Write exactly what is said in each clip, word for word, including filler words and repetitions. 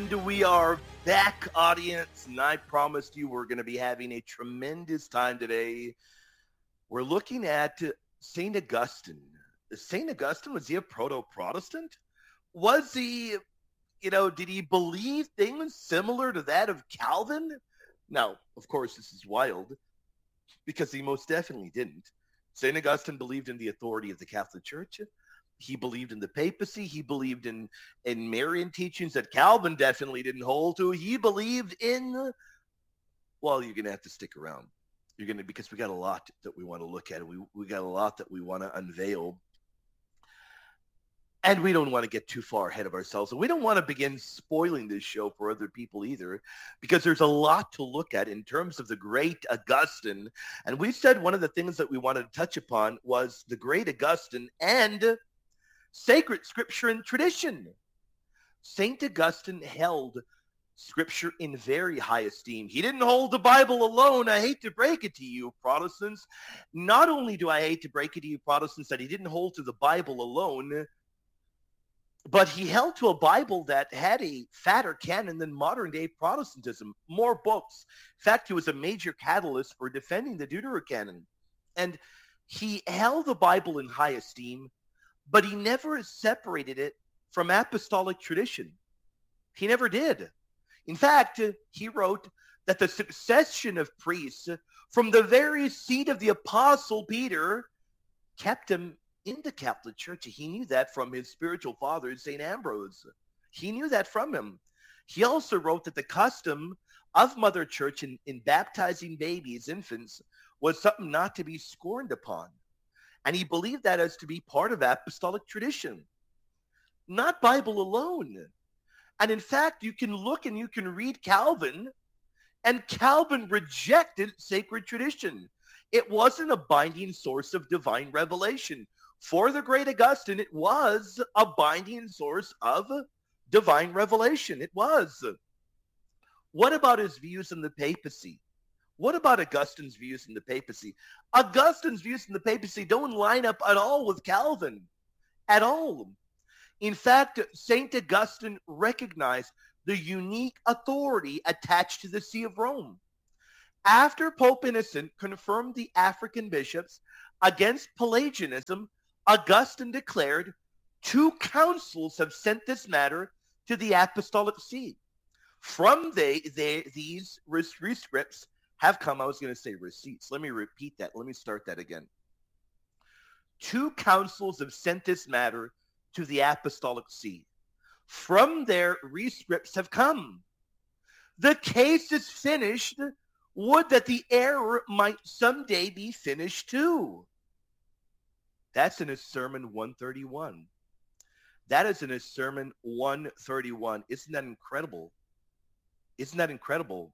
And we are back, audience, and I promised you we're going to be having a tremendous time today. We're looking at Saint Augustine. Saint Augustine, was he a proto-Protestant? Was he, you know, did he believe things similar to that of Calvin? Now, of course, this is wild, because he most definitely didn't. Saint Augustine believed in the authority of the Catholic Church. He believed in the papacy. He believed in, in Marian teachings that Calvin definitely didn't hold to. He believed in, well, you're going to have to stick around. You're going to, because we got a lot that we want to look at. We, we got a lot that we want to unveil. And we don't want to get too far ahead of ourselves. And we don't want to begin spoiling this show for other people either, because there's a lot to look at in terms of the great Augustine. And we said one of the things that we wanted to touch upon was the great Augustine and sacred scripture and tradition. Saint Augustine held scripture in very high esteem. He didn't hold the Bible alone. I hate to break it to you, Protestants. Not only do I hate to break it to you, Protestants, that he didn't hold to the Bible alone, but he held to a Bible that had a fatter canon than modern-day Protestantism, more books. In fact, he was a major catalyst for defending the Deuterocanon. And he held the Bible in high esteem, but he never separated it from apostolic tradition. He never did. In fact, he wrote that the succession of priests from the very seat of the Apostle Peter kept him in the Catholic Church. He knew that from his spiritual father, Saint Ambrose. He knew that from him. He also wrote that the custom of Mother Church in, in baptizing babies, infants, was something not to be scorned upon. And he believed that as to be part of apostolic tradition, not Bible alone. And in fact, you can look and you can read Calvin, and Calvin rejected sacred tradition. It wasn't a binding source of divine revelation. For the great Augustine, it was a binding source of divine revelation. It was. What about his views on the papacy? What about Augustine's views in the papacy? Augustine's views in the papacy don't line up at all with Calvin, at all. In fact, Saint Augustine recognized the unique authority attached to the See of Rome. After Pope Innocent confirmed the African bishops against Pelagianism, Augustine declared, two councils have sent this matter to the Apostolic See. From they, they these rescripts have come, I was going to say receipts. Let me repeat that. Let me start that again. Two councils have sent this matter to the Apostolic See. From there, rescripts have come. The case is finished. Would that the error might someday be finished too. That's in his sermon one thirty-one. That is in his sermon one thirty-one. Isn't that incredible? Isn't that incredible?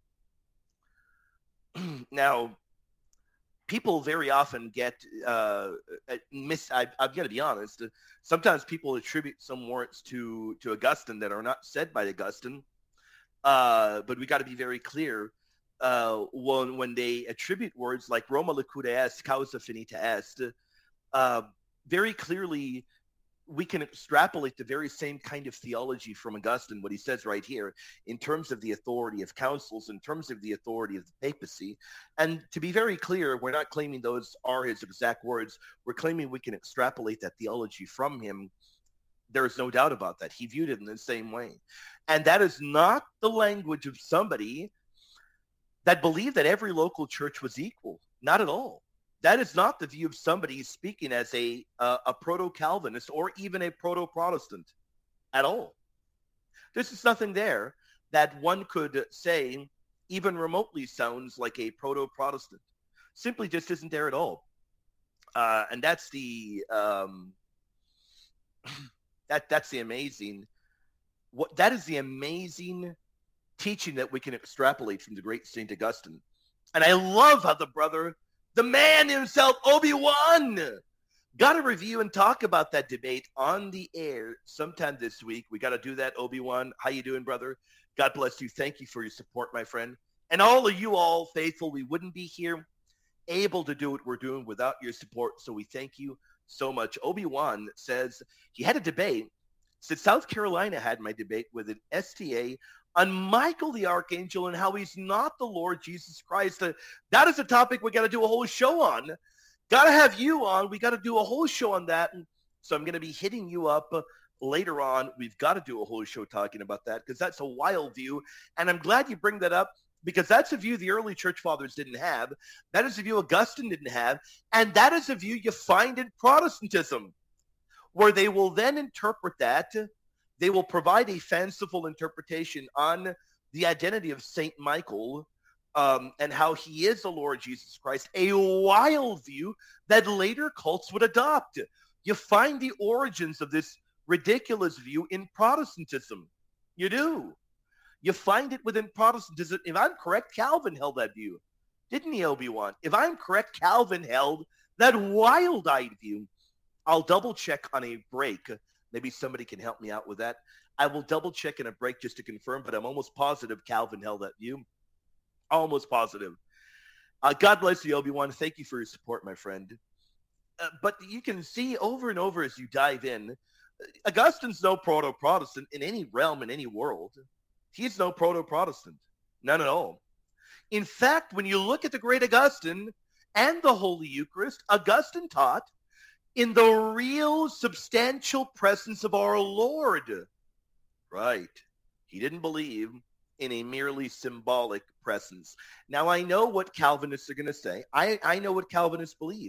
Now, people very often get uh, mis. I, I'm going to be honest. Sometimes people attribute some words to to Augustine that are not said by Augustine. Uh, but we got to be very clear uh, when when they attribute words like Roma liquida est, causa finita est. Uh, very clearly, we can extrapolate the very same kind of theology from Augustine, what he says right here, in terms of the authority of councils, in terms of the authority of the papacy. And to be very clear, we're not claiming those are his exact words. We're claiming we can extrapolate that theology from him. There is no doubt about that. He viewed it in the same way. And that is not the language of somebody that believed that every local church was equal. Not at all. That is not the view of somebody speaking as a uh, a proto-Calvinist or even a proto-Protestant at all. There's just nothing there that one could say even remotely sounds like a proto-Protestant. Simply just isn't there at all. Uh, and that's the um, that that's the amazing what that is the amazing teaching that we can extrapolate from the great Saint Augustine. And I love how the brother, the man himself, Obi-Wan, got to review and talk about that debate on the air sometime this week. We got to do that, Obi-Wan. How you doing, brother? God bless you. Thank you for your support, my friend. And all of you all faithful, we wouldn't be here able to do what we're doing without your support. So we thank you so much. Obi-Wan says he had a debate So South Carolina had my debate with an S T A on Michael the Archangel and how he's not the Lord Jesus Christ. Uh, that is a topic we got to do a whole show on. Got to have you on. We got to do a whole show on that. And so I'm going to be hitting you up uh, later on. We've got to do a whole show talking about that because that's a wild view. And I'm glad you bring that up because that's a view the early church fathers didn't have. That is a view Augustine didn't have. And that is a view you find in Protestantism, where they will then interpret that. They will provide a fanciful interpretation on the identity of Saint Michael um, and how he is the Lord Jesus Christ, a wild view that later cults would adopt. You find the origins of this ridiculous view in Protestantism. You do. You find it within Protestantism. If I'm correct, Calvin held that view. Didn't he, Obi-Wan? If I'm correct, Calvin held that wild-eyed view. I'll double check on a break. Maybe somebody can help me out with that. I will double check in a break just to confirm, but I'm almost positive Calvin held that view. Almost positive. Uh, God bless you, Obi-Wan. Thank you for your support, my friend. Uh, but you can see over and over as you dive in, Augustine's no proto-Protestant in any realm, in any world. He's no proto-Protestant. None at all. In fact, when you look at the great Augustine and the Holy Eucharist, Augustine taught in the real substantial presence of our Lord. Right. He didn't believe in a merely symbolic presence. Now, I know what Calvinists are going to say. I, I know what Calvinists believe.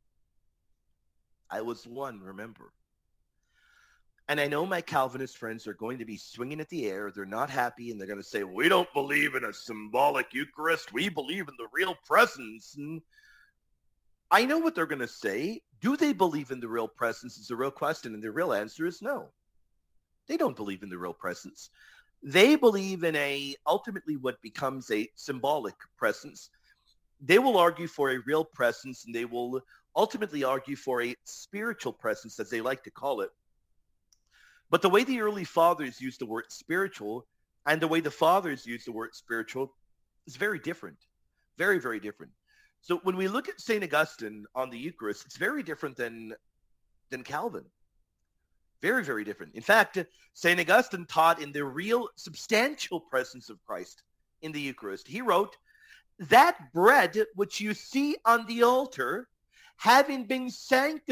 I was one, remember. And I know my Calvinist friends are going to be swinging at the air. They're not happy, and they're going to say, we don't believe in a symbolic Eucharist. We believe in the real presence. And I know what they're going to say. Do they believe in the real presence is the real question, and the real answer is no. They don't believe in the real presence. They believe in a, ultimately what becomes a symbolic presence. They will argue for a real presence, and they will ultimately argue for a spiritual presence, as they like to call it. But the way the early fathers used the word spiritual and the way the fathers use the word spiritual is very different. Very, very different. So when we look at Saint Augustine on the Eucharist, it's very different than, than Calvin. Very, very different. In fact, Saint Augustine taught in the real substantial presence of Christ in the Eucharist. He wrote, that bread which you see on the altar, having been sanctified